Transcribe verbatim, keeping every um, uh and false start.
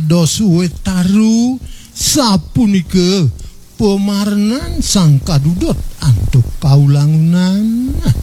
dados wetaru sapunika pemarnan sang kadudot antuk kaulangunan.